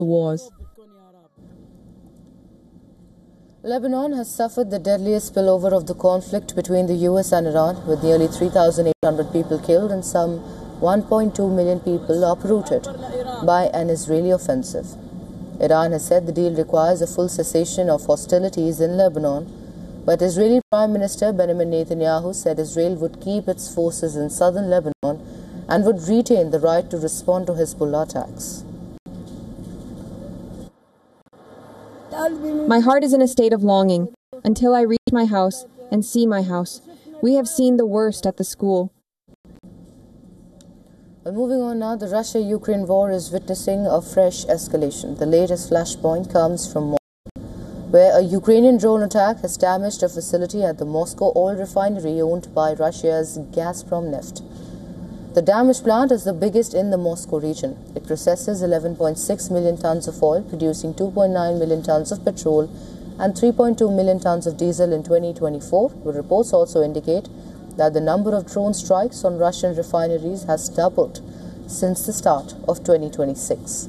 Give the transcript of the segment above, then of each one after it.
wars. Lebanon has suffered the deadliest spillover of the conflict between the US and Iran, with nearly 3,800 people killed and some 1.2 million people uprooted by an Israeli offensive. Iran has said the deal requires a full cessation of hostilities in Lebanon, but Israeli Prime Minister Benjamin Netanyahu said Israel would keep its forces in southern Lebanon and would retain the right to respond to Hezbollah attacks. My heart is in a state of longing until I reach my house and see my house. We have seen the worst at the school. Well, moving on now, the Russia-Ukraine war is witnessing a fresh escalation. The latest flashpoint comes from Moscow, where a Ukrainian drone attack has damaged a facility at the Moscow oil refinery owned by Russia's Gazprom Neft. The damaged plant is the biggest in the Moscow region. It processes 11.6 million tons of oil, producing 2.9 million tons of petrol and 3.2 million tons of diesel in 2024. The reports also indicate that the number of drone strikes on Russian refineries has doubled since the start of 2026.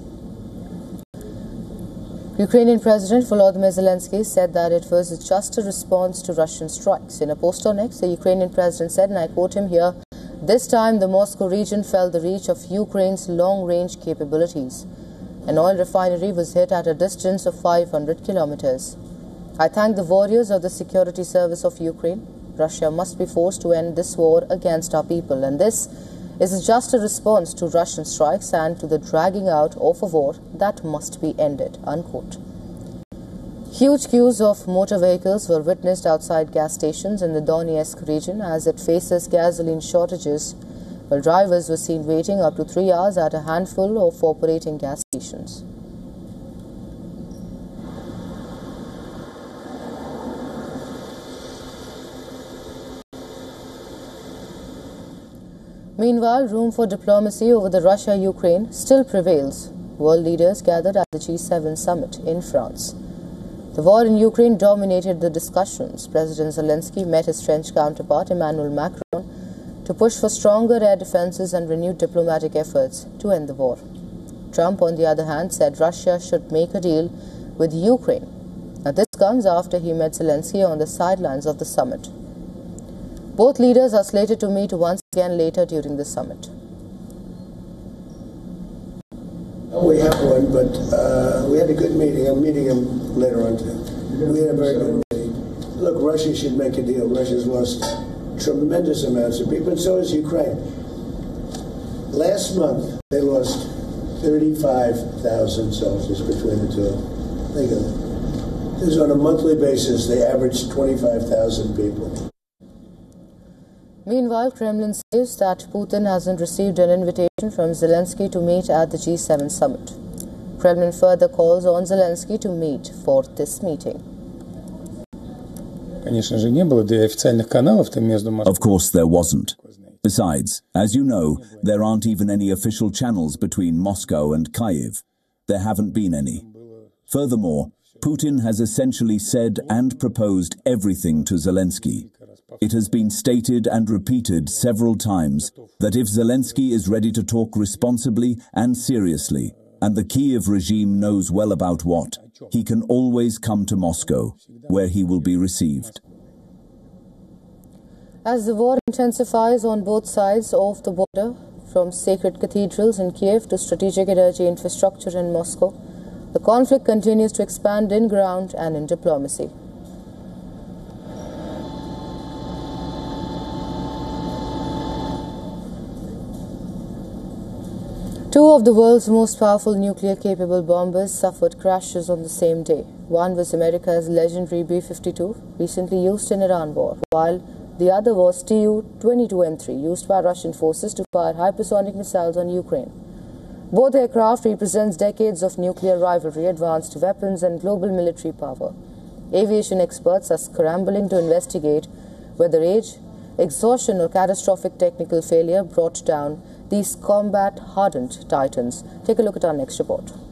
Ukrainian President Volodymyr Zelensky said that it was just a response to Russian strikes. In a post on X, the Ukrainian president said, and I quote him here, "This time the Moscow region felt the reach of Ukraine's long-range capabilities. An oil refinery was hit at a distance of 500 kilometers. I thank the warriors of the security service of Ukraine. Russia must be forced to end this war against our people, and this is just a response to Russian strikes and to the dragging out of a war that must be ended," unquote. Huge queues of motor vehicles were witnessed outside gas stations in the Donetsk region as it faces gasoline shortages, while drivers were seen waiting up to 3 hours at a handful of operating gas stations. Meanwhile, room for diplomacy over the Russia-Ukraine still prevails. World leaders gathered at the G7 summit in France. The war in Ukraine dominated the discussions. President Zelensky met his French counterpart Emmanuel Macron to push for stronger air defenses and renewed diplomatic efforts to end the war. Trump, on the other hand, said Russia should make a deal with Ukraine. Now, this comes after he met Zelensky on the sidelines of the summit. Both leaders are slated to meet once again later during the summit. We have one, but we had a good meeting. I'm meeting him later on today. We had a very good meeting. Look, Russia should make a deal. Russia's lost tremendous amounts of people, and so has Ukraine. Last month, they lost 35,000 soldiers between the two. Think of it. This is on a monthly basis. They average 25,000 people. Meanwhile, Kremlin says that Putin hasn't received an invitation from Zelensky to meet at the G7 summit. Kremlin further calls on Zelensky to meet for this meeting. Of course there wasn't. Besides, as you know, there aren't even any official channels between Moscow and Kyiv. There haven't been any. Furthermore, Putin has essentially said and proposed everything to Zelensky. It has been stated and repeated several times that if Zelensky is ready to talk responsibly and seriously, and the Kyiv regime knows well about what, he can always come to Moscow, where he will be received. As the war intensifies on both sides of the border, from sacred cathedrals in Kiev to strategic energy infrastructure in Moscow, the conflict continues to expand in ground and in diplomacy. Two of the world's most powerful nuclear-capable bombers suffered crashes on the same day. One was America's legendary B-52, recently used in Iran war, while the other was Tu-22M3, used by Russian forces to fire hypersonic missiles on Ukraine. Both aircraft represent decades of nuclear rivalry, advanced weapons, and global military power. Aviation experts are scrambling to investigate whether age, exhaustion, or catastrophic technical failure brought down these combat-hardened titans. Take a look at our next report.